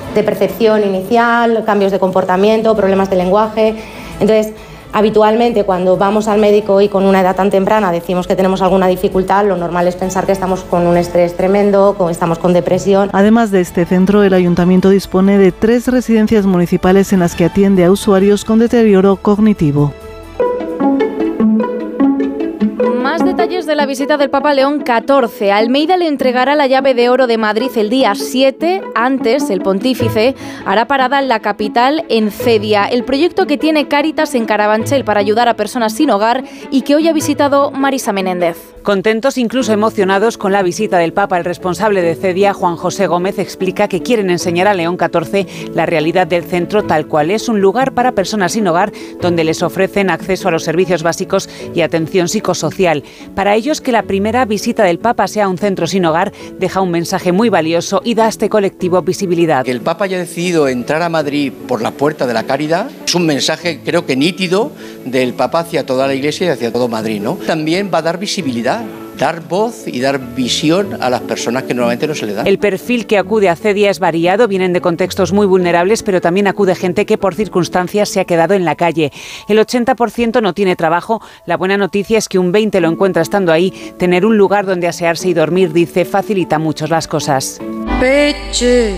de percepción inicial, cambios de comportamiento, problemas de lenguaje. Entonces, habitualmente cuando vamos al médico y con una edad tan temprana decimos que tenemos alguna dificultad, lo normal es pensar que estamos con un estrés tremendo, que estamos con depresión. Además de este centro, el ayuntamiento dispone de 3 residencias municipales en las que atiende a usuarios con deterioro cognitivo. Más detalles de la visita del Papa León XIV. Almeida le entregará la llave de oro de Madrid el día 7. Antes, el pontífice hará parada en la capital, en Cedia, el proyecto que tiene Cáritas en Carabanchel para ayudar a personas sin hogar y que hoy ha visitado Marisa Menéndez. Contentos, incluso emocionados con la visita del Papa, el responsable de Cedia, Juan José Gómez, explica que quieren enseñar a León XIV la realidad del centro tal cual es, un lugar para personas sin hogar donde les ofrecen acceso a los servicios básicos y atención psicosocial. Para ellos, que la primera visita del Papa sea a un centro sin hogar deja un mensaje muy valioso y da a este colectivo visibilidad. Que el Papa haya decidido entrar a Madrid por la puerta de la caridad es un mensaje, creo que nítido, del Papa hacia toda la Iglesia y hacia todo Madrid, ¿no? También va a dar visibilidad, dar voz y dar visión a las personas que normalmente no se le da. El perfil que acude a Cedia es variado, vienen de contextos muy vulnerables, pero también acude gente que por circunstancias se ha quedado en la calle. El 80% no tiene trabajo. La buena noticia es que un 20% lo encuentra estando ahí. Tener un lugar donde asearse y dormir, dice, facilita mucho las cosas. Peche.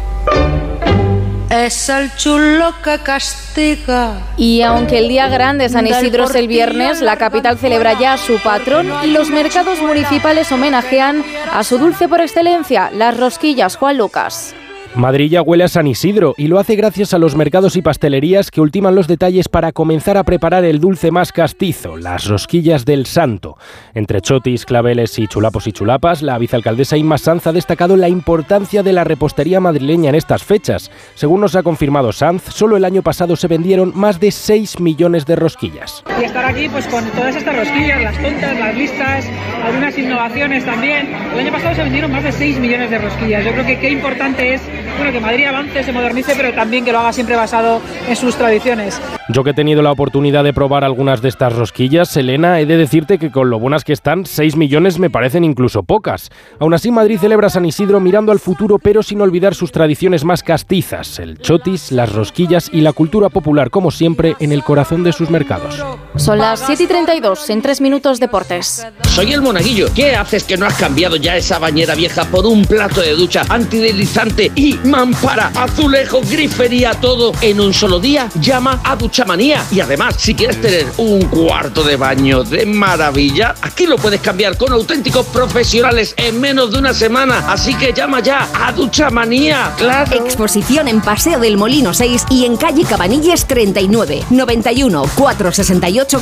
Es el chulo que castiga. Y aunque el día grande de San Isidro es el viernes, la capital celebra ya a su patrón y los mercados municipales homenajean a su dulce por excelencia, las rosquillas. Juan Lucas. Madrid ya huele a San Isidro y lo hace gracias a los mercados y pastelerías que ultiman los detalles para comenzar a preparar el dulce más castizo, las rosquillas del Santo. Entre chotis, claveles y chulapos y chulapas, la vicealcaldesa Inma Sanz ha destacado la importancia de la repostería madrileña en estas fechas. Según nos ha confirmado Sanz, solo el año pasado se vendieron más de 6 millones de rosquillas. Y estar aquí pues con todas estas rosquillas, las tontas, las listas, algunas innovaciones también. El año pasado se vendieron más de 6 millones de rosquillas. Yo creo que qué importante es que Madrid avance, se modernice, pero también que lo haga siempre basado en sus tradiciones. Yo que he tenido la oportunidad de probar algunas de estas rosquillas, Elena, he de decirte que con lo buenas que están, 6 millones me parecen incluso pocas. Aún así, Madrid celebra San Isidro mirando al futuro, pero sin olvidar sus tradiciones más castizas, el chotis, las rosquillas y la cultura popular, como siempre, en el corazón de sus mercados. Son las 7:32, en 3 minutos deportes. Soy el Monaguillo. ¿Qué haces que no has cambiado ya esa bañera vieja por un plato de ducha antideslizante y mampara, azulejo, grifería, todo en un solo día? Llama a Duchamanía. Y además, si quieres tener un cuarto de baño de maravilla, aquí lo puedes cambiar con auténticos profesionales en menos de una semana. Así que llama ya a Duchamanía. ¡Claro! Exposición en Paseo del Molino 6 y en calle Cabanilles 39, 91 468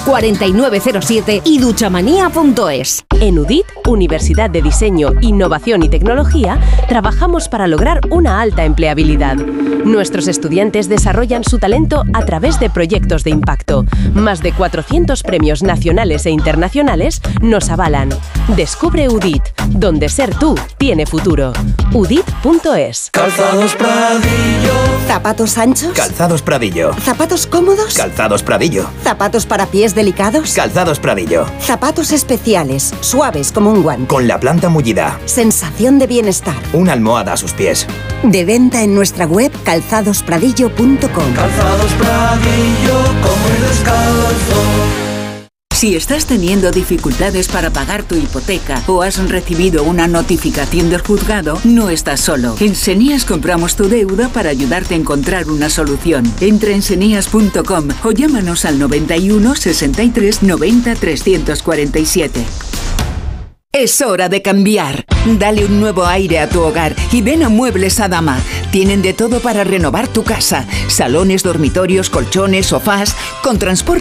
4907 y duchamanía.es. En UDIT, Universidad de Diseño, Innovación y Tecnología, trabajamos para lograr una alta empleabilidad. Nuestros estudiantes desarrollan su talento a través de proyectos de impacto. Más de 400 premios nacionales e internacionales nos avalan. Descubre UDIT, donde ser tú tiene futuro. UDIT.es. Calzados Pradillo. ¿Zapatos anchos? Calzados Pradillo. ¿Zapatos cómodos? Calzados Pradillo. ¿Zapatos para pies delicados? Calzados Pradillo. Zapatos especiales, suaves como un guante. Con la planta mullida. Sensación de bienestar. Una almohada a sus pies. De venta en nuestra web calzadospradillo.com. Calzados Pradillo, como el descalzo. Si estás teniendo dificultades para pagar tu hipoteca o has recibido una notificación del juzgado, no estás solo. En Senías compramos tu deuda para ayudarte a encontrar una solución. Entra en senías.com o llámanos al 91 63 90 347. Es hora de cambiar. Dale un nuevo aire a tu hogar y ven a Muebles Adama. Tienen de todo para renovar tu casa. Salones, dormitorios, colchones, sofás, con transporte